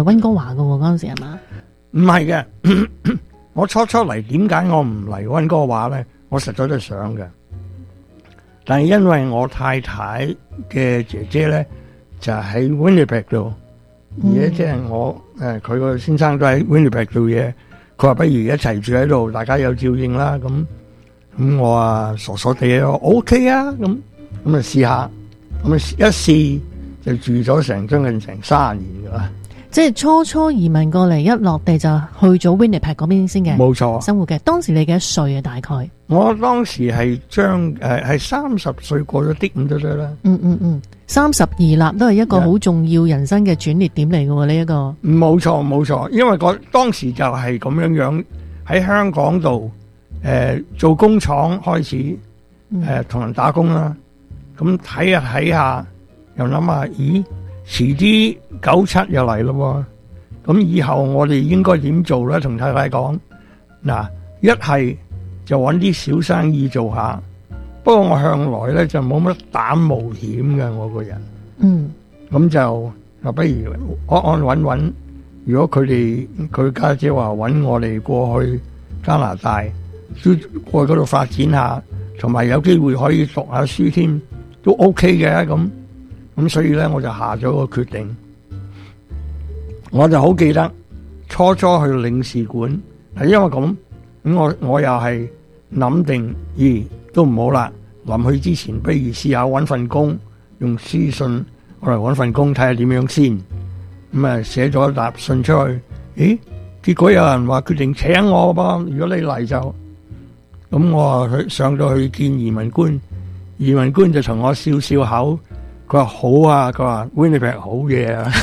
溫哥華㗎喎，嗰陣時係嘛？ 唔係嘅，我初嚟點解我唔嚟溫哥華咧？我實在都想嘅，但係因為我太太嘅姐姐咧就喺 Winnipeg 度，而且即係我佢個先生都喺 Winnipeg 做嘢，佢話不如一齊住喺度，大家有照應啦。咁我啊傻傻地啊 OK 啊，咁啊試下，咁啊一試就住咗將近30年噶啦。 即係初移民過嚟，一落地就去咗 Winnipeg 嗰邊先嘅， 冇錯。 生活嘅。當時你幾多歲啊？大概？ 我當時係係30歲過咗啲咁多啦。 32立都係一個好重要人生嘅轉捩點嚟嘅喎，呢一個。 冇錯，因為當時就係咁樣喺香港度做工廠開始同人打工啦。咁睇下又諗下，咦？遲啲97又嚟咯，咁以後我哋應該點做咧？同太太講，嗱，一係就揾啲小生意做下。不過我向來咧就冇乜膽冒險嘅，我個人。咁就不如安穩。如果佢家姐話揾我哋過去加拿大，都過去嗰度發展下，同埋有機會可以讀下書添，都 OK 嘅咁所以咧，我就下咗個決定。我就好記得初去領事館，係因為咁我又係諗定，都唔好啦。臨去之前，不如試下搵份工，用書信我嚟搵份工睇下點樣先。咁啊，寫咗一沓信出去，結果有人話決定請我噃。如果你嚟就，咁我啊上咗去見移民官，移民官就同我笑笑口。佢話好啊，佢話 Winnipeg 好嘢啊。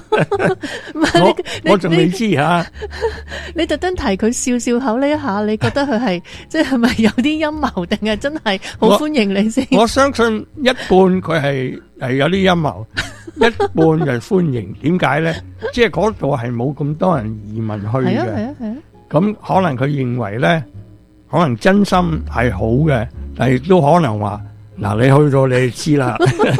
我仲未知吓。 你特登提佢笑笑口呢一下，你覺得佢係即係咪有啲陰謀，定係真係好歡迎你先？ 我相信一半佢係有啲陰謀，一半就係歡迎。點解咧？即係嗰度係冇咁多人移民去嘅。係啊。咁可能佢認為咧，可能真心係好嘅，但係亦都可能話。嗱，你去咗你就知啦。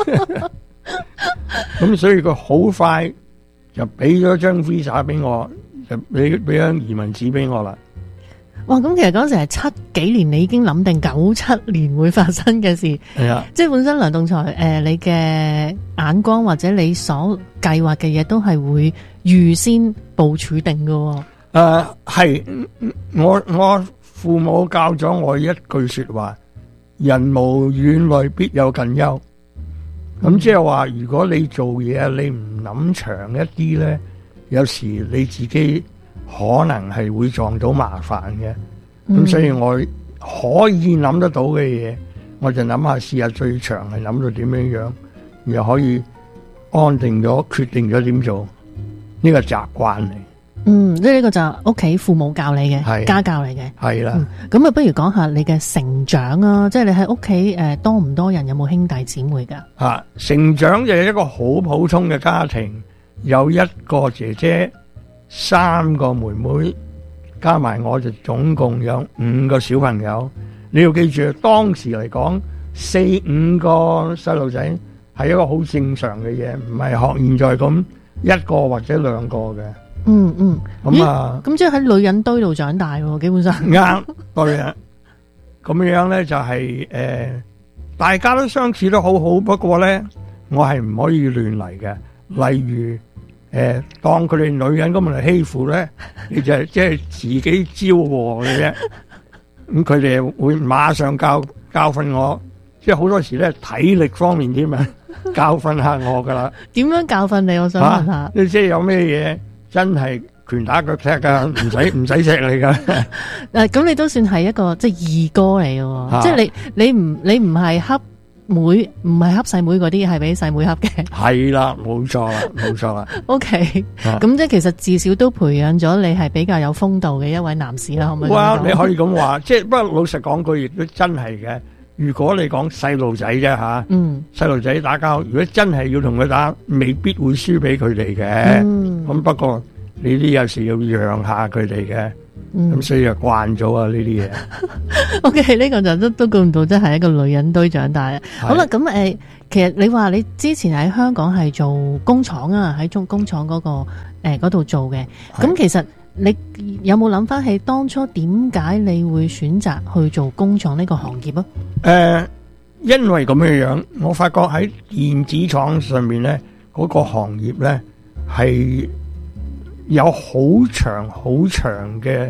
咁所以佢好快就俾咗張 visa 俾我，就俾張移民紙俾我啦。 哇！咁其實嗰陣時係7幾年，你已經諗定97年會發生嘅事。係啊，即係本身梁棟才你嘅眼光或者你所計劃嘅嘢都係會預先部署定㗎。 係我父母教咗我一句說話。人無遠慮，必有近憂。咁即係話，如果你做嘢你唔諗長一啲咧，有時你自己可能係會撞到麻煩嘅。咁所以我可以諗得到嘅嘢，我就諗下試下最長係諗到點樣樣，又可以安定咗決定咗點做，呢個習慣嚟。 即係呢個就屋企父母教你嘅，家教嚟嘅。係啦。咁不如講下你嘅成長啊，即係你喺屋企多唔多人，有冇兄弟姊妹噶？ 成長就係一個好普通嘅家庭，有一個姐姐，3個妹妹，加埋我就總共有5個小朋友。你要記住，當時嚟講4、5個細路仔係一個好正常嘅嘢，唔係學現在咁1個或者2個嘅。咁即係喺女人堆度長大喎，基本上啱對啊。咁樣咧就係大家都相處得好好，不過咧我係唔可以亂嚟嘅。例如當佢哋女人咁嚟欺負咧，你就即係自己招禍嘅啫。咁佢哋會馬上教訓我，即係好多時咧體力方面添啊，教訓下我噶啦。 點樣教訓你？我想問下。 你即係有咩嘢？真係拳打腳踢噶，唔使錫你噶。 咁你都算係一個即係二哥嚟嘅，即係你唔係恰妹，唔係恰細妹嗰啲，係俾細妹恰嘅。係啦，冇錯啦。 OK，咁即係其實至少都培養咗你係比較有風度嘅一位男士啦，可唔可以？ 哇，你可以咁話，即係不過老實講句，亦都真係嘅。如果你講細路仔啫吓，細路仔打交，如果真係要同佢打，未必會輸俾佢哋嘅。咁不過你啲有時要讓下佢哋嘅， 咁所以就慣咗啊呢啲嘢。 OK， 呢個就都估唔到，真係一個女人堆長大啊！好啦，咁其實你話你之前喺香港係做工廠啊，喺中工廠嗰個嗰度做嘅，咁其實你有冇諗翻起當初點解你會選擇去做工廠呢個行業啊？ 因為咁樣，我發覺喺電子廠上面咧，嗰個行業咧係有好長嘅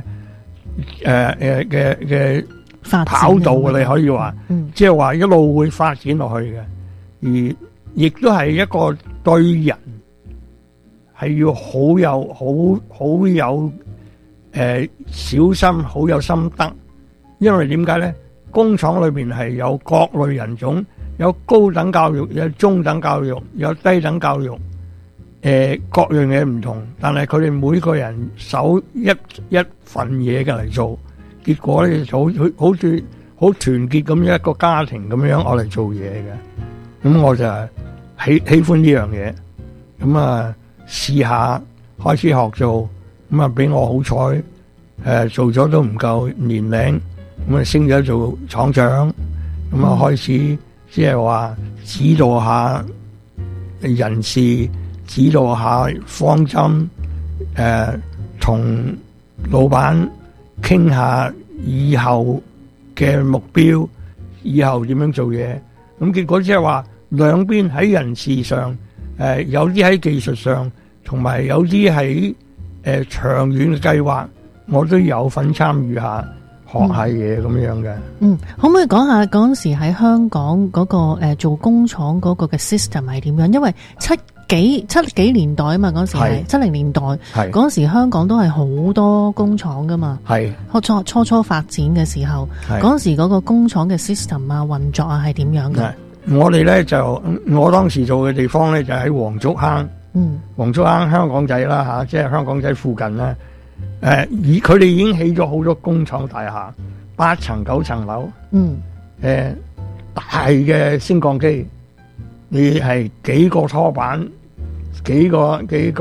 嘅跑道嘅，你可以話，即係話一路會發展落去嘅，而亦都係一個對人係要好有小心，好有心得。因為點解咧？工廠裏邊係有各類人種，有高等教育，有中等教育，有低等教育，各樣嘢唔同，但係佢哋每個人手一份嘢嘅嚟做，結果咧就好似好團結咁一個家庭咁樣我嚟做嘢嘅。咁我就喜歡呢樣嘢，咁啊試下開始學做，咁啊俾我好彩，做咗都唔夠年齡。咁啊升咗做廠長，咁啊開始即係話指導下人事，指導下方針，同老闆傾下以後嘅目標，以後點樣做嘢。咁結果即係話兩邊喺人事上，有啲喺技術上，同埋有啲喺長遠嘅計劃，我都有份參與下。學下嘢咁樣嘅。 可唔可以講下嗰陣時喺香港嗰個做工廠嗰個嘅 system 係點樣？因為七幾年代啊嘛，嗰時係70年代，嗰時香港都係好多工廠噶嘛。係初發展嘅時候，嗰時嗰個工廠嘅 system 啊運作啊係點樣嘅？ 我哋咧就我當時做嘅地方咧就喺黃竹坑，黃竹坑香港仔啦吓，即係香港仔附近咧。佢哋已經起咗好多工廠大廈，8層9層樓，大嘅升降機，你係幾個拖板，幾個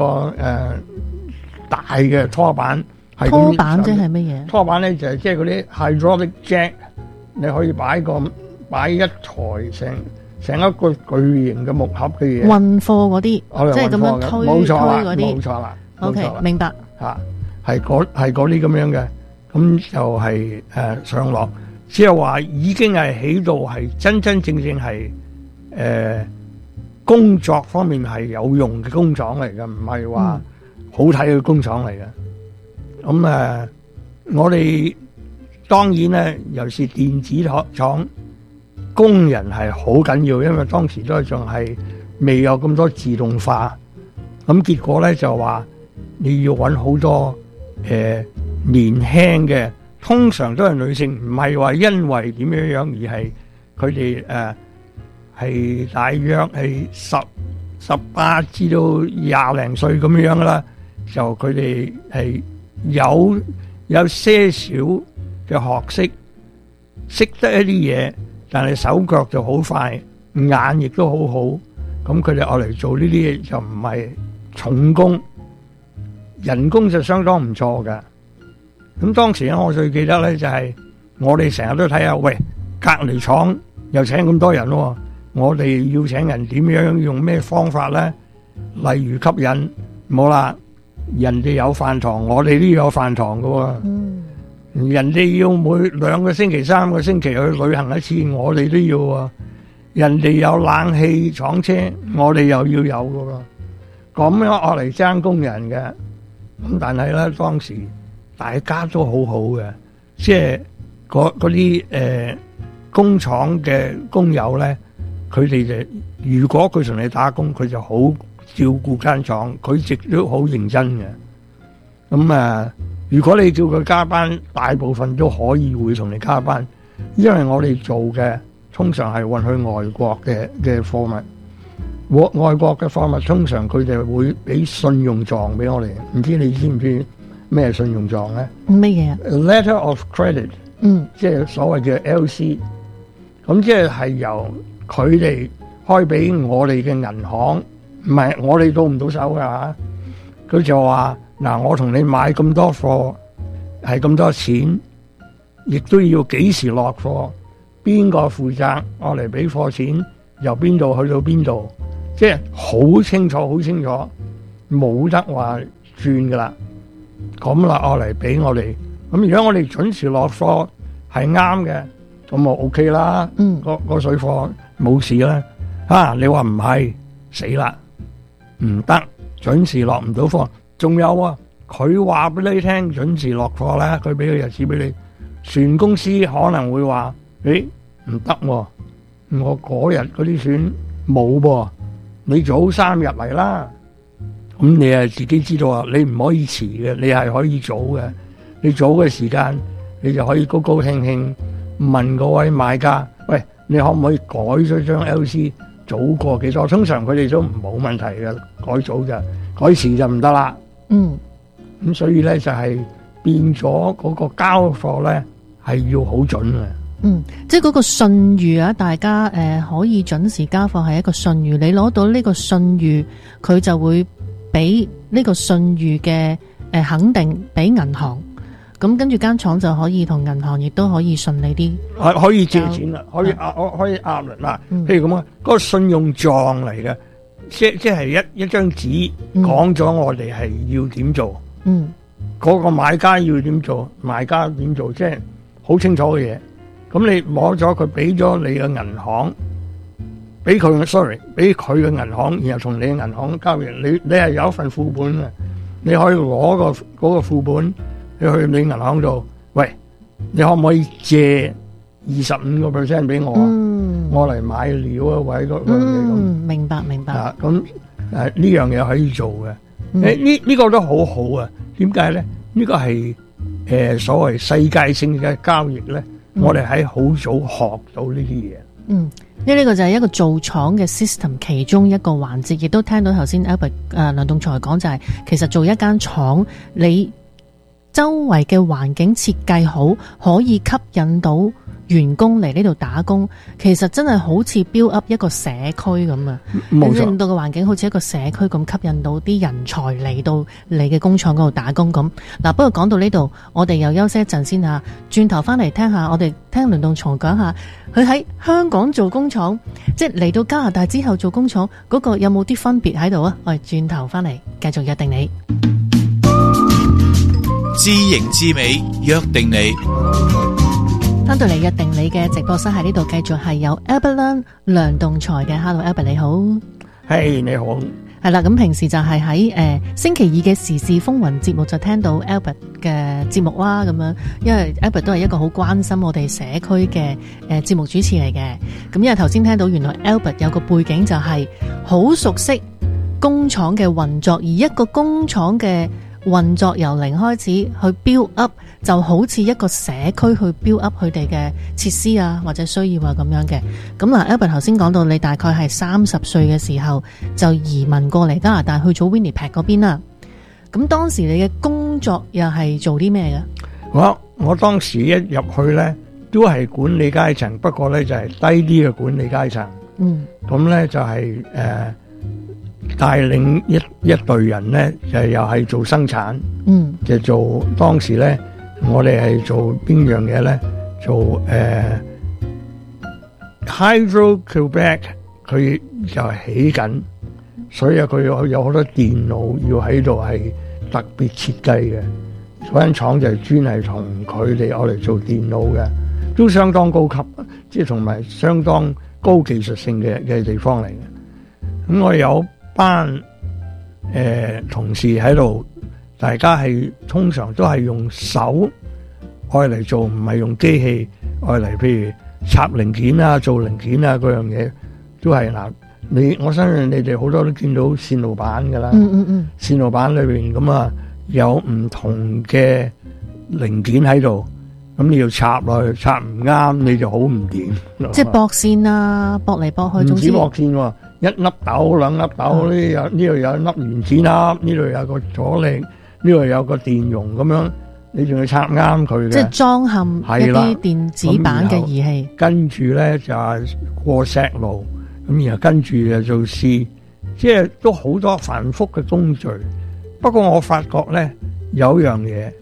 大嘅拖板。 拖板即係乜嘢？ 拖板咧就係即係嗰啲 hydraulic jack， 你可以擺一台成一個巨型嘅木盒嘅嘢。 運貨嗰啲，即係咁樣推嗰啲。 冇錯啦。 OK， 明白。 係嗰啲咁樣嘅，咁就係上落，即係話已經係起到係真正係工作方面係有用嘅工廠嚟嘅，唔係話好睇嘅工廠嚟嘅。咁我哋當然咧，尤其是電子廠工人係好緊要，因為當時都仲係未有咁多自動化，咁結果咧就話你要揾好多。年輕嘅通常都係女性，唔係話因為點樣而係佢哋係大約係18至到20零歲咁樣噶啦，就佢哋係有些少嘅學識得一啲嘢，但係手腳就好快，眼亦都好好，咁佢哋愛嚟做呢啲嘢就唔係重工。人工就相當唔錯㗎。咁當時咧，我最記得咧就係我哋成日都睇下，喂，隔離廠又請咁多人喎，我哋要請人點樣用咩方法咧？例如吸引，冇啦，人哋有飯堂，我哋都要有飯堂㗎喎。人哋要每2個星期、3個星期去旅行一次，我哋都要喎。人哋有冷氣廠車，我哋又要有㗎喎。咁樣我嚟爭工人嘅。咁但係咧，當時大家都好好嘅，即係嗰啲工廠嘅工友咧，佢哋就如果佢同你打工，佢就好照顧間廠，佢亦都好認真嘅。咁如果你叫佢加班，大部分都可以會同你加班，因為我哋做嘅通常係運去外國嘅貨物。外國嘅貨物通常佢哋會俾信用狀俾我哋，唔知你知唔知咩信用狀咧？ 咩嘢啊 ？Letter of credit，即係所謂嘅 LC， 咁即係由佢哋開俾我哋嘅銀行，唔係我哋到唔到手噶吓。佢就話嗱，我同你買咁多貨， 係咁多錢，亦都要幾時落貨，邊個負責，我嚟俾貨錢，由邊度去到邊度，即係好清楚，好清楚，冇得話轉噶啦。咁啦，我嚟俾我哋。咁如果我哋準時落貨係啱嘅，咁我 OK 啦。個水貨冇事啦。你話唔係，死啦，唔得，準時落唔到貨。仲有啊，佢話俾你聽準時落貨咧，佢俾個日子俾你，船公司可能會話：唔得喎，我嗰日嗰啲船冇噃，你早3日嚟啦。咁你係自己知道啊，你唔可以遲嘅，你係可以早嘅。你早嘅時間，你就可以高高興興問嗰位買家：喂，你可唔可以改咗張 LC 早過幾多？通常佢哋都冇問題嘅，改早就改遲就唔得啦。咁所以咧就係變咗嗰個交貨咧係要好準嘅。 即係嗰個信譽啊，大家可以準時交貨係一個信譽。你攞到呢個信譽，佢就會俾呢個信譽嘅肯定俾銀行。咁跟住間廠就可以同銀行亦都可以順利啲， 可以借錢啦，可以壓啦嗱。譬如咁啊，嗰個信用狀嚟嘅，即係一張紙講咗我哋係要點做，嗰個買家要點做，賣家點做，即係好清楚嘅嘢。咁你攞咗佢俾咗你嘅銀行，俾佢嘅銀行，然後同你嘅銀行交易，你係有一份副本嘅，你可以攞嗰個副本。你去你銀行度，喂，你可唔可以借25% 俾我？我嚟買料啊，或者嗰樣嘢咁。 明白。 咁呢樣嘢可以做嘅。呢個都好好啊。點解咧？呢個係所謂世界性嘅交易咧。我哋喺好早學到呢啲嘢。 因為呢個就係一個做廠嘅 system 其中一個環節，亦都聽到頭先 Albert 梁棟才講就係，其實做一間廠你。周圍嘅環境設計好，可以吸引到員工嚟呢度打工，其實真係好似 build up 一個社區咁啊！令到個環境好似一個社區咁，吸引到啲人才嚟到你嘅工廠嗰度打工咁。嗱，不過講到呢度，我哋又休息一陣先吓，轉頭翻嚟聽下，我哋聽梁棟才講下，佢喺香港做工廠，即係嚟到加拿大之後做工廠嗰個有冇啲分別喺度啊？我哋轉頭翻嚟繼續約定你。 知形知美，約定你。 翻到嚟約定你嘅直播室喺呢度，繼續係有 Albert 梁棟才嘅。Hello Albert 你好。 係你好。 係啦，咁平時就係喺星期二嘅時事風雲節目就聽到 Albert 嘅節目啦，咁樣，因為 Albert 都係一個好關心我哋社區嘅節目主持嚟嘅。咁因為頭先聽到原來 Albert 有個背景就係好熟悉工廠嘅運作，而一個工廠嘅運作由零開始去 build up， 就好似一個社區去 build up 佢哋嘅設施啊或者需要啊咁樣嘅。咁嗱 Albert 頭先講到你大概係30歲嘅時候就移民過嚟加拿大去咗 Winnipeg 嗰邊啦。咁當時你嘅工作又係做啲咩嘅？ 我當時一入去咧都係管理階層，不過咧就係低啲嘅管理階層。咁咧就係帶領一隊人咧，就又係做生產，就做當時咧，我哋係做邊樣嘢咧？做Hydro-Québec， 佢就係起緊，所以佢有好多電腦要喺度係特別設計嘅。嗰間廠就係專係同佢哋我嚟做電腦嘅，都相當高級，即係同埋相當高技術性嘅地方嚟嘅。咁我有班同事喺度，大家係通常都係用手愛嚟做，唔係用機器愛嚟，譬如插零件啊、做零件啊嗰樣嘢，都係嗱。我相信你哋好多都見到線路板噶啦，線路板裏邊咁啊有唔同嘅零件喺度，咁你要插落去，插唔啱你就好唔掂。 即係駁線啊，駁嚟駁去， 唔止駁線喎。一粒豆兩粒豆，呢度有一粒原子粒，呢度有個阻力，呢度有個電容咁樣，你仲要插啱佢嘅。即係裝嵌一啲電子版嘅儀器。跟住咧就係過石爐，咁然後跟住就做試，即係都好多繁複嘅工序。不過我發覺咧有樣嘢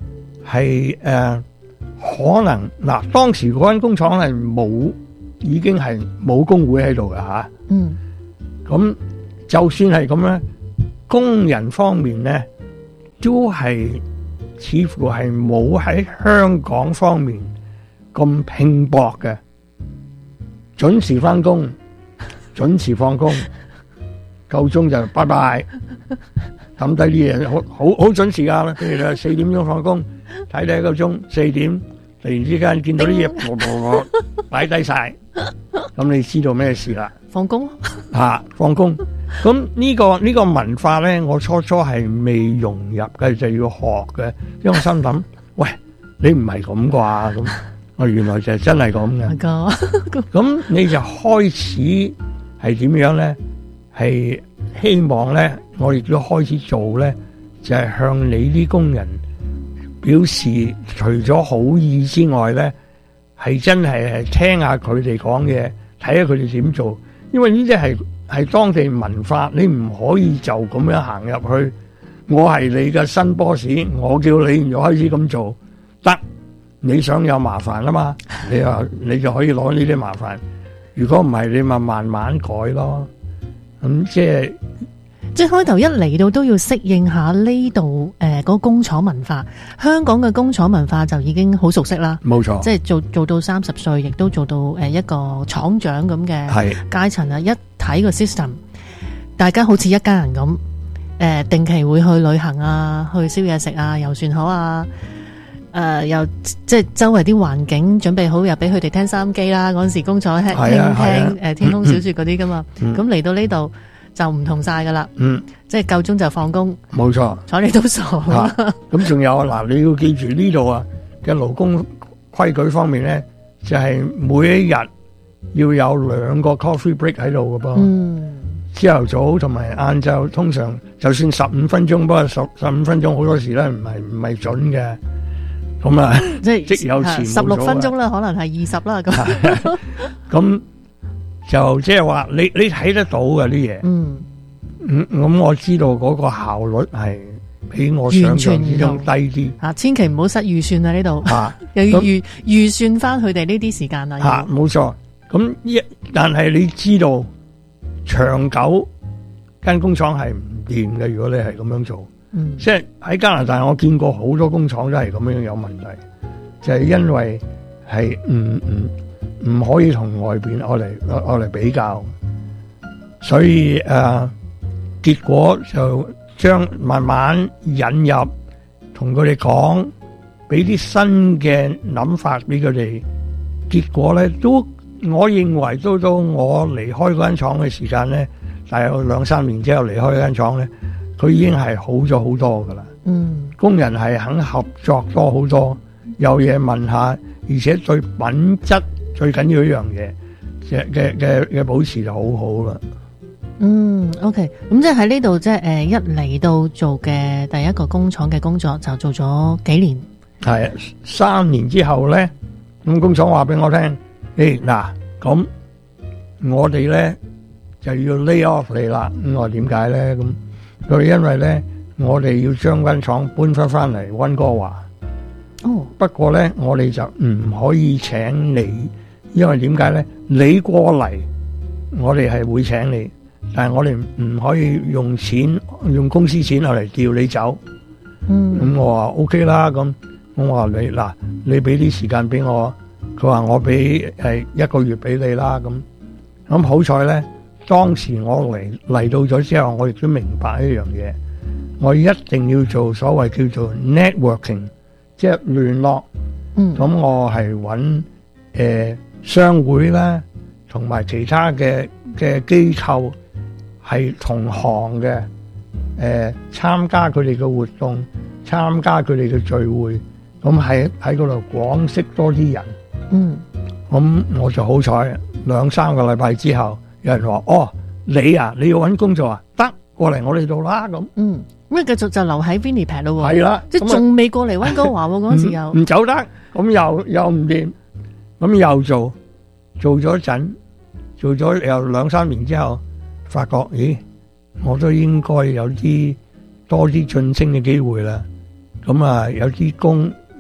係可能嗱，當時嗰間工廠係已經係冇工會喺度㗎吓。咁就算係咁咧，工人方面咧都係似乎係冇喺香港方面咁拼搏嘅，準時翻工，準時放工，夠鐘就拜拜，抌低啲嘢，好準時㗎。譬如你4點鐘放工，睇睇個鐘4點，突然之間見到啲嘢擺低晒，咁你知道咩事啦？ 放工放工。咁呢個文化咧，我初係未融入嘅，就要學嘅。因為我心諗，喂，你唔係咁啩？咁我原來就真係咁嘅。咁你就開始係點樣咧？係希望咧，我亦都開始做咧，就係向你啲工人表示，除咗好意之外咧，係真係聽下佢哋講嘢，睇下佢哋點做。因為呢啲係當地文化，你唔可以就咁樣行入去。我係你嘅新 boss，我叫你又開始咁做，得你想有麻煩啊嘛？你就可以攞呢啲麻煩。如果唔係，你咪慢慢改咯。咁即係開頭一嚟到都要適應下呢度嗰個工廠文化。香港嘅工廠文化就已經好熟悉啦，冇錯。即係做到30歲，亦都做到一個廠長咁嘅階層啦。一睇個 system， 大家好似一家人咁，定期會去旅行啊，去燒嘢食啊，遊船河啊，又即係周圍啲環境準備好，又俾佢哋聽收音機啦。嗰陣時工廠聽天空小說嗰啲噶嘛，咁嚟到呢度就唔同晒噶啦，即係夠鐘就放工，冇錯，睬你都傻。咁仲有嗱，你要記住呢度嘅勞工規矩方面咧，就係每一日要有2個 coffee break 喺度噶噃，朝頭早同埋晏晝，通常就算15分鐘，不過15分鐘好多時咧唔係準嘅，咁啊即有前16分鐘啦，可能係20啦咁，咁。就即係話你睇得到嘅啲嘢，咁我知道嗰個效率係比我想象之中低啲。千祈唔好失預算啊！呢度又要預算翻佢哋呢啲時間啦。冇錯。咁但係你知道長久間工廠係唔掂嘅。如果你係咁樣做，即係喺加拿大我見過好多工廠都係咁樣有問題，就係因為係唔可以同外邊我嚟比較，所以結果就將慢慢引入，同佢哋講，俾啲新嘅諗法俾佢哋。結果咧我認為到我離開嗰間廠嘅時間咧，大約2-3年之後離開嗰間廠咧，佢已經係好咗好多噶啦。工人係肯合作多好多，有嘢問下，而且對品質。最緊要一樣嘢嘅保持就好好啦。OK， 咁即係喺呢度，即係一嚟到做嘅第一個工廠嘅工作就做咗幾年。係3年之後咧，咁工廠話俾我聽，嗱，咁我哋咧就要 lay off 你啦。咁我點解咧？咁佢因為咧，我哋要將間廠搬翻嚟溫哥華。不過咧，我哋就唔可以請你。因為點解咧？你過嚟，我哋係會請你，但係我哋唔可以用公司錢嚟調你走。咁我話 OK 啦，咁我話你俾啲時間俾我，佢話我俾1個月俾你啦。咁好彩咧，當時我嚟到咗之後，我亦都明白一樣嘢，我一定要做所謂叫做 networking， 即係聯絡。咁我係揾商會啦，同埋其他嘅機構係同行嘅，參加佢哋嘅活動，參加佢哋嘅聚會，咁喺嗰度廣識多啲人。咁我就好彩，2-3個禮拜之後，有人話：你要搵工作啊？得，過嚟我哋度啦。咁咁繼續就留喺 Winnipeg 咯。係啦，即係仲未過嚟溫哥華嗰時又唔走得，咁又唔掂。咁又做咗陣，做咗又2-3年之後，發覺我都應該有多啲晉升嘅機會啦。咁有啲工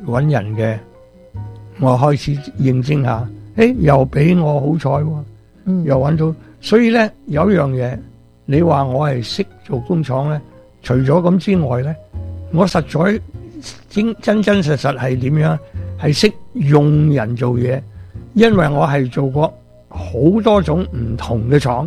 搵人嘅，我開始應徵下，又俾我好彩喎，又搵到。所以咧有一樣嘢，你話我係識做工廠咧，除咗咁之外咧，我實在真實係點樣？係識用人做嘢，因為我係做過好多種唔同嘅廠。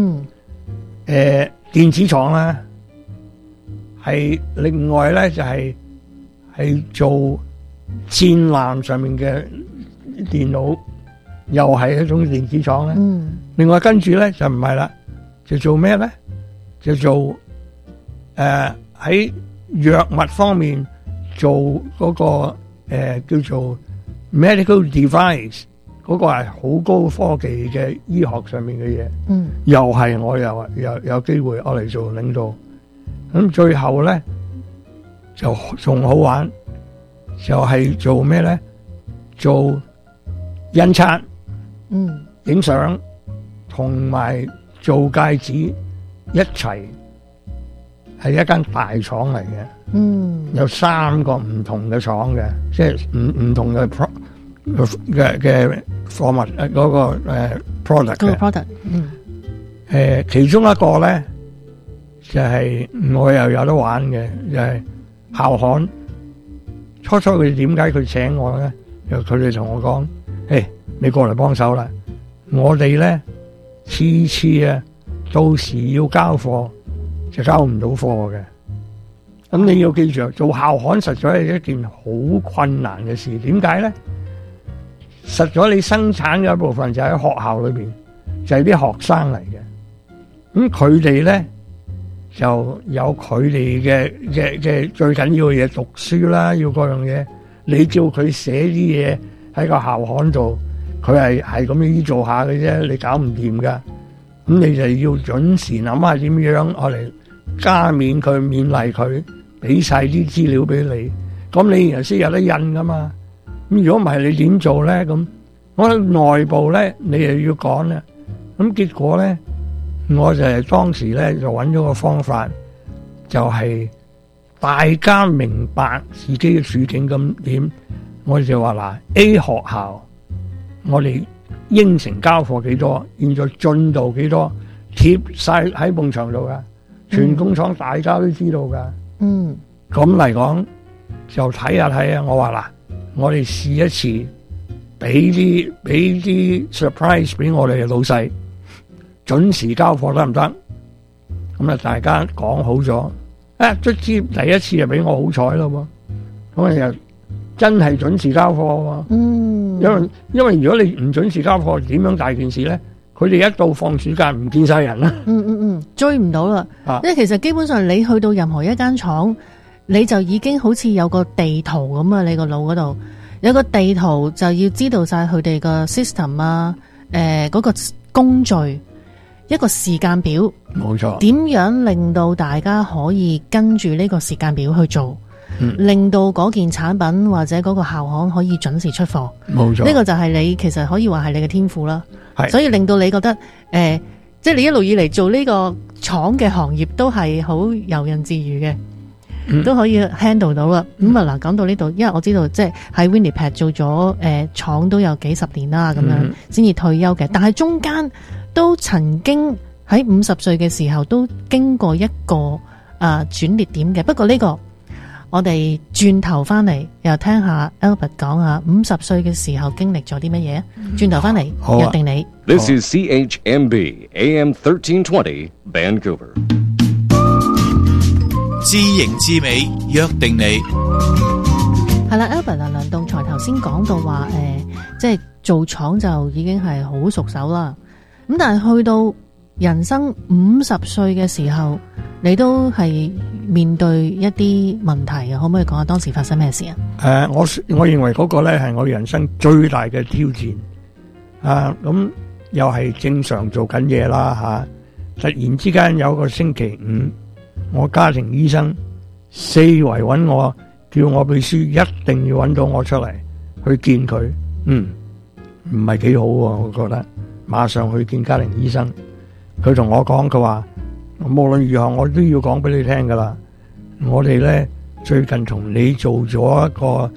電子廠啦，係另外咧就係做戰艦上面嘅電腦，又係一種電子廠咧。另外跟住咧就唔係啦，就做咩咧？就做喺藥物方面做嗰個叫做 medical device， 嗰個係好高科技嘅醫學上面嘅嘢。又係我又有機會我嚟做領導。咁最後咧就仲好玩，就係做咩咧？做印刷、影相同埋做戒指一齊，係一間大廠嚟嘅。有3個唔同嘅廠嘅，即係唔同嘅嘅貨物嗰個product 嘅。product，其中一個咧就係我又有得玩嘅，就係校刊。初佢點解佢請我咧？就佢哋同我講：你過嚟幫手啦！我哋咧次次到時要交貨就交唔到貨嘅。咁你要記住，做校刊實在係一件好困難嘅事。點解咧？實在你生產嘅一部分就喺學校裏邊，就係啲學生嚟嘅。咁佢哋咧就有佢哋嘅最緊要嘅嘢，讀書啦，要嗰樣嘢。你叫佢寫啲嘢喺個校刊度，佢係咁樣做下嘅啫，你搞唔掂噶。咁你就要準時諗下點樣我嚟加冕佢、勉勵佢，俾晒啲資料俾你。咁你又先有得印噶嘛？咁如果唔係你點做咧？咁我喺內部咧，你又要講啦。咁結果咧，我就係當時咧就揾咗個方法，就係大家明白自己嘅處境咁點，我哋就話嗱 A 學校，我哋應承交貨幾多，現在進度幾多，貼晒喺埲牆度噶，全工廠大家都知道噶。咁嚟講就睇下，我話嗱，我哋試一次，俾啲 surprise 俾我哋嘅老細，準時交貨得唔得？咁啊，大家講好咗，卒之第一次就俾我好彩咯喎，咁啊又真係準時交貨喎。因為如果你唔準時交貨，點樣大件事咧？佢哋一到放暑假唔見晒人啦， 追唔到啦。因為其實基本上你去到任何一間廠，你就已經好似有個地圖咁啊，你個腦嗰度有個地圖，就要知道晒佢哋個 system 啊，嗰個工序，一個時間表， 冇錯。點樣令到大家可以跟住呢個時間表去做，令到嗰件產品或者嗰個校刊可以準時出貨， 冇錯。 呢個就係你其實可以話係你嘅天賦啦。所以令到你覺得即係你一路以嚟做呢個廠嘅行業都係好游刃自如嘅，都可以 handle 到啦。咁啊嗱，講到呢度，因為我知道即係喺 Winnipeg 做咗廠都有幾十年啦，咁樣先至退休嘅。但係中間都曾經喺50歲嘅時候都經過一個轉捩點嘅。不過呢個我哋轉頭翻嚟又聽下 Albert 講下50歲嘅時候經歷咗啲乜嘢。轉頭翻嚟約定你。 This is CHMB AM 1320 Vancouver。 知型知美約定你。 係啦 ，Albert 梁棟才頭先講到話即係做廠就已經係好熟手啦。咁但係去到人生50歲嘅時候，你都係面對一啲問題啊，可唔可以講下當時發生咩事啊？ 我認為嗰個咧係我人生最大嘅挑戰啊！咁又係正常做緊嘢啦吓，突然之間有個星期五，我家庭醫生四圍揾我，叫我秘書一定要揾到我出嚟去見佢。唔係幾好喎，我覺得馬上去見家庭醫生。佢同我講，佢話無論如何我都要講俾你聽噶啦。我哋咧最近同你做咗一個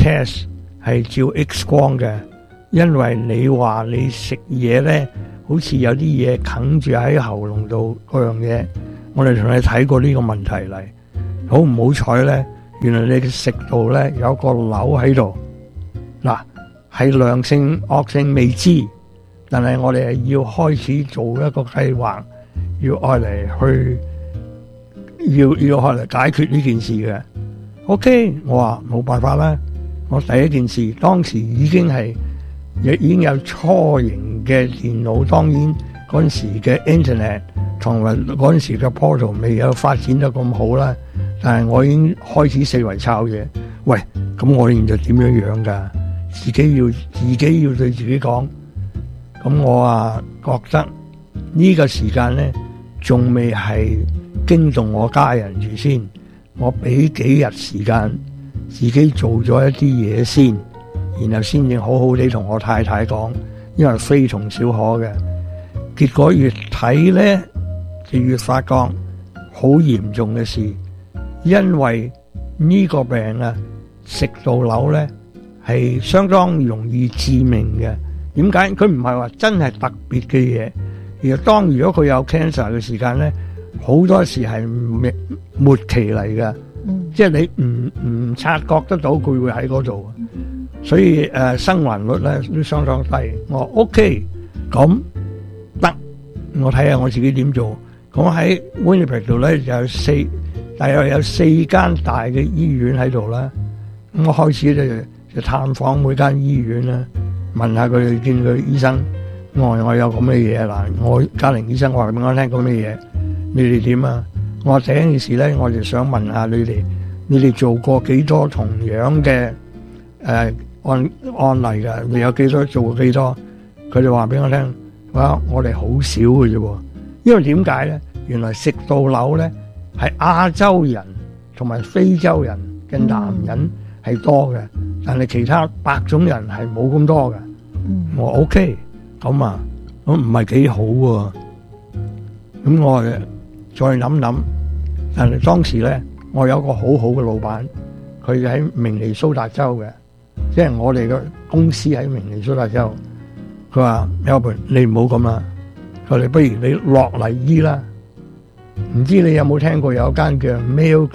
test 係照 X 光嘅，因為你話你食嘢咧，好似有啲嘢啃住喺喉嚨度嗰樣嘢。我哋同你睇過呢個問題嚟，好唔好彩咧？原來你嘅食道咧有個瘤喺度，嗱係良性惡性未知，但係我哋係要開始做一個計劃，要愛嚟去，要愛嚟解決呢件事嘅。OK， 我話冇辦法啦。我第一件事當時已經有初型嘅電腦，當然嗰陣時嘅 Internet 同埋嗰陣時嘅 portal 未有發展得咁好啦。但係我已經開始四圍抄嘢。喂，咁我現在點樣噶？自己要對自己講。咁我覺得呢個時間咧，仲未係驚動我家人住先。我俾幾日時間自己做咗一啲嘢先，然後先至好好地同我太太講，因為非同小可嘅。結果越睇咧，就越發覺好嚴重嘅事。因為呢個病啊，食道瘤咧係相當容易致命嘅。點解？佢唔係話真係特別嘅嘢，而如果佢有 cancer 嘅時間咧，好多時係末期嚟嘅，即係你唔察覺得到佢會喺嗰度，所以生還率咧都相當低。我 OK， 咁得，我睇下我自己點做。咁喺 Winnipeg 度咧大約有4間大嘅醫院喺度啦。咁我開始就探訪每間醫院啦，問下佢哋，見佢醫生，我有咁嘅嘢嗱，我家庭醫生話俾我聽咁嘅嘢，你哋點啊？我話第一件事咧，我就想問下你哋做過幾多同樣嘅案例㗎？你有幾多做過幾多？佢哋話俾我聽，我哋好少嘅啫喎。因為點解咧？原來食道瘤咧係亞洲人同埋非洲人嘅男人係多嘅，但係其他白種人係冇咁多嘅。我 OK， 咁唔係幾好喎。咁我再諗諗，但係當時咧，我有個好好嘅老闆，佢喺明尼蘇達州嘅，即係我哋嘅公司喺明尼蘇達州。佢話：Albert，你唔好咁啦，佢哋不如你落嚟醫啦。唔知你有冇聽過有一間叫 Mayo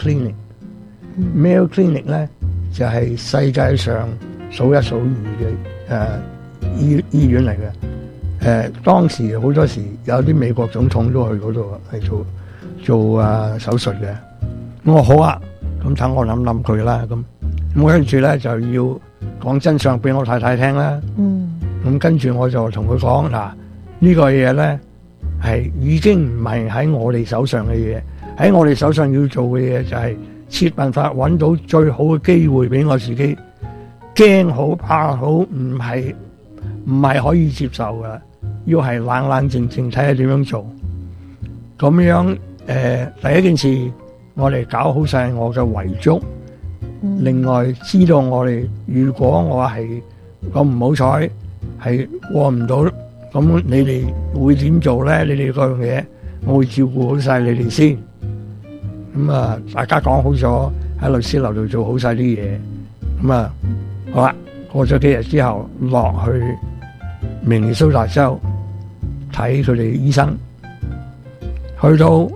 Clinic？Mayo Clinic 咧就係世界上數一數二嘅醫院嚟嘅。當時好多時有啲美國總統都去嗰度係做手術嘅。咁我好啊，咁等我諗諗佢啦。咁跟住咧就要講真相俾我太太聽啦。咁跟住我就同佢講，嗱，呢個嘢咧係已經唔係喺我哋手上嘅嘢，喺我哋手上要做嘅嘢就係設辦法揾到最好嘅機會俾我自己。驚好怕好唔係可以接受噶，要係冷冷靜靜睇下點樣做。咁樣第一件事我哋搞好晒我嘅遺囑。另外知道我哋如果我係咁唔好彩係過唔到，咁你哋會點做咧？你哋嗰樣嘢我會照顧好晒你哋先。咁大家講好咗喺律師樓度做好晒啲嘢。咁好啦，過咗幾日之後落去明尼蘇達州睇佢哋醫生，去到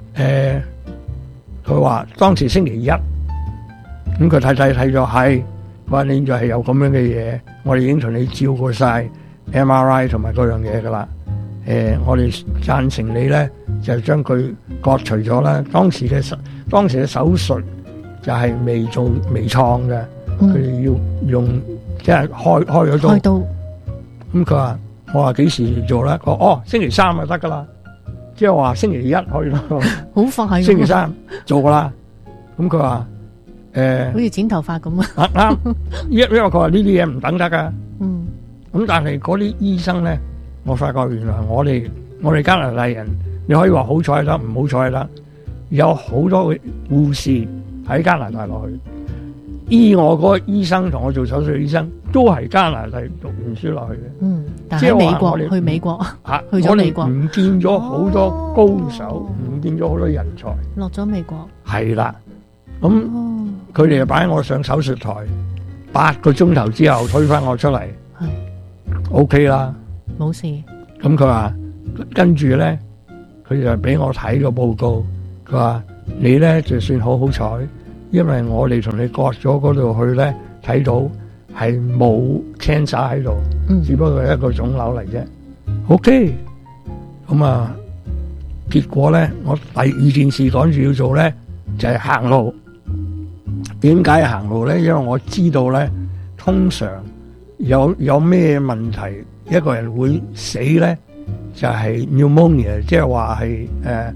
佢話當時星期一，咁佢太太睇咗係，佢話你現在係有咁樣嘅嘢，我哋已經同你照過晒 MRI 同埋嗰樣嘢噶啦。我哋贊成你咧就將佢割除咗啦。當時嘅手術就係未做微創嘅，佢哋要用即係開咗刀。咁佢話我話幾時做咧？佢話星期三就得噶啦，即係話星期一可以咯。好快，星期三做噶啦。咁佢話好似剪頭髮咁啊。啱，因為佢話呢啲嘢唔等得噶。咁但係嗰啲醫生咧，我發覺原來我哋加拿大人，你可以話好彩得，唔好彩得，有好多嘅護士喺加拿大落去醫我嗰個醫生，同我做手術嘅醫生都係加拿大讀完書落去嘅。但係美國去美國去咗美國，唔見咗好多高手，唔見咗好多人才，落咗美國。係啦，咁佢哋就擺我上手術台， 8個鐘頭之後推翻我出嚟，OK 啦， 冇事。 咁佢話跟住咧，佢就俾我睇個報告，佢話你咧就算好好彩，因為我哋同你割咗嗰度去咧，睇到係冇 cancer 喺度，只不過係一個腫瘤嚟啫。OK，咁啊，結果咧，我第二件事趕住要做咧，就係行路。點解行路咧？因為我知道咧，通常有咩問題，一個人會死咧，就係 pneumonia，即係話係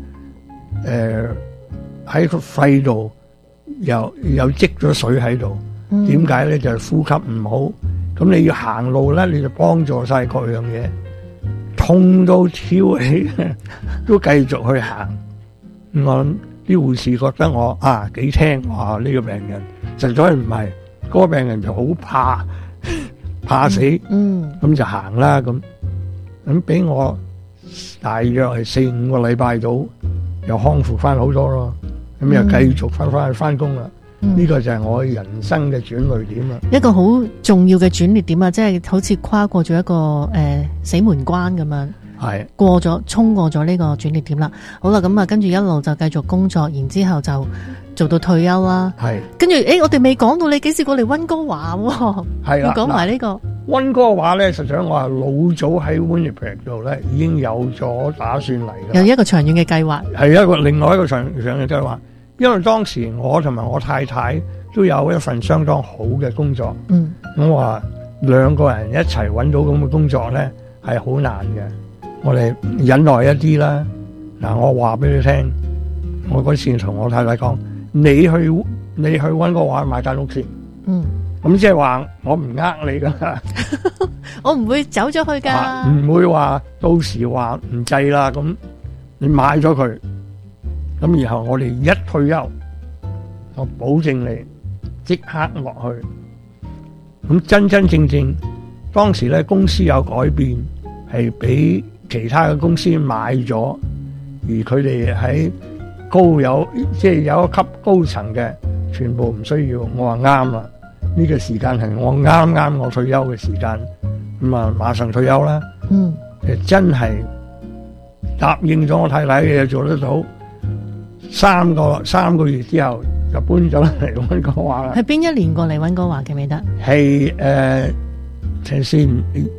喺個肺度又積咗水喺度。點解咧？就係呼吸唔好。咁你要行路咧，你就幫助晒各樣嘢。痛到跳起都繼續去行。我諗啲護士覺得我幾聽話，呢個病人實在唔係，嗰個病人就好怕死，咁就行啦。咁俾我大約係4-5個禮拜到，又康復翻好多咯。咁又繼續翻去翻工啦。呢個就係我人生嘅轉捩點啦， 一個好重要嘅轉捩點啊！即係好似跨過咗一個死門關咁樣，係衝過咗呢個轉捩點啦。好啦，咁啊，跟住一路就繼續工作，然之後就做到退休啦。係，跟住我哋未講到你幾時過嚟溫哥華喎？係啦，講埋呢個溫哥華咧，實際上我係老早喺 Winnipeg 度咧已經有咗打算嚟嘅， 有一個長遠嘅計劃， 係另外一個長遠嘅計劃。因為當時我同埋我太太都有一份相當好嘅工作，我話2個人一齊揾到咁嘅工作咧係好難嘅，我哋忍耐一啲啦。嗱，我話俾你聽，我嗰時同我太太講，你去溫哥華買間屋先，咁即係話我唔呃你噶， 我唔會走咗去噶， 唔會話到時話唔制啦，咁你買咗佢。咁然後我哋一退休，我保證你即刻落去。咁真正當時咧公司有改變，係俾其他嘅公司買咗，而佢哋喺即係有一級高層嘅，全部唔需要。我話啱啦，呢個時間係我啱我退休嘅時間，咁啊馬上退休啦。真係答應咗我太太嘅嘢做得到。3個月之後就搬咗嚟溫哥華啦。 係邊一年過嚟溫哥華記唔記得？ 係睇先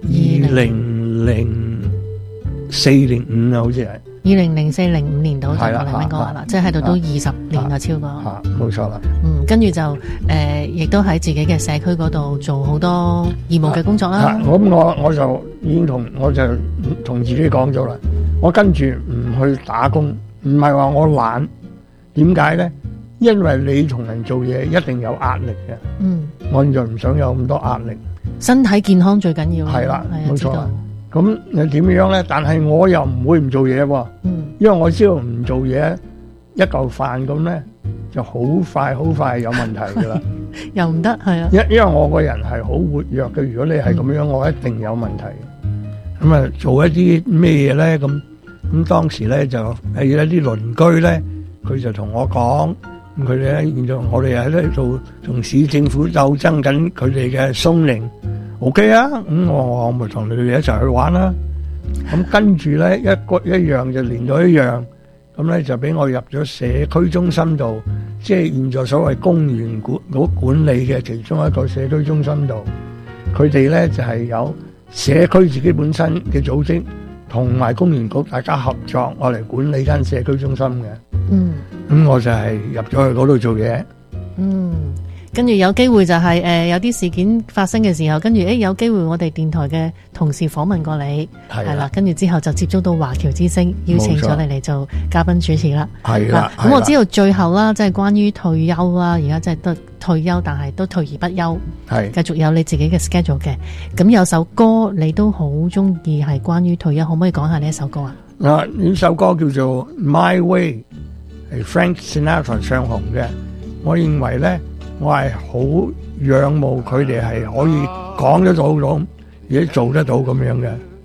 2004-05啊，好似係 2004-05年度就過嚟溫哥華啦，即係喺度都20年啦，超過。 冇錯啦。 跟住就亦都喺自己嘅社區嗰度做好多義務嘅工作啦。 咁我就已經同自己講咗啦，我跟住唔去打工，唔係話我懶。點解咧？因為你同人做嘢一定有壓力嘅。我現在唔想有咁多壓力。 身體健康最緊要。係啦，冇錯啦。咁你點樣咧？但係我又唔會唔做嘢喎。因為我知道唔做嘢一嚿飯咁咧，就好快有問題噶啦。 又唔得，係啊。 因為我個人係好活躍嘅，如果你係咁樣，我一定有問題。咁啊，做一啲咩嘢咧？咁當時咧就係一啲鄰居咧。佢就同我講，佢哋咧現在我哋喺呢度同市政府鬥爭緊佢哋嘅松寧 ，OK 啊，咁我咪同你哋一齊去玩啦。咁跟住咧一樣就連到一樣，咁咧就俾我入咗社區中心度，即係現在所謂公園管理嘅其中一個社區中心度。佢哋咧就係有社區自己本身嘅組織，同埋公園局大家合作，我嚟管理間社區中心嘅。咁我就係入咗去嗰度做嘢。 跟住有機會就係有啲事件發生嘅時候，跟住有機會我哋電台嘅同事訪問過你，係啦，跟住之後就接觸到華僑之聲，邀請咗你嚟做嘉賓主持啦。係啦，咁我知道最後啦，即係關於退休啦，而家即係都退休，但係都退而不休，係繼續有你自己嘅 schedule 嘅。咁有首歌你都好中意，係關於退休，可唔可以講下呢一首歌啊？ 呢首歌叫做 My Way， 係 Frank Sinatra 唱紅嘅。我認為咧，我係好仰慕佢哋係可以講得到咁，而且做得到咁樣嘅。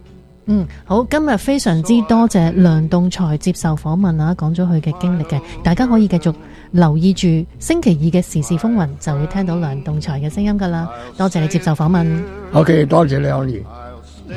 好，今日非常之多謝梁棟才接受訪問啊，講咗佢嘅經歷嘅，大家可以繼續留意住星期二嘅時事風雲，就會聽到梁棟才嘅聲音噶啦。多謝你接受訪問。 OK， 多謝你，安怡。